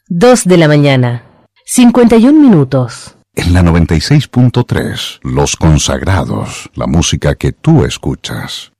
2 de la mañana, 51 minutos. En la 96.3, Los Consagrados, la música que tú escuchas.